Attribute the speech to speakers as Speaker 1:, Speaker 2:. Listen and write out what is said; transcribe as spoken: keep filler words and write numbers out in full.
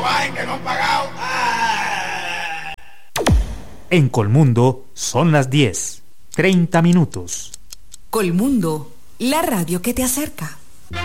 Speaker 1: bajen que no han pagado. ¡Ah!
Speaker 2: En Colmundo son las diez, treinta minutos.
Speaker 3: Colmundo, la radio que te acerca.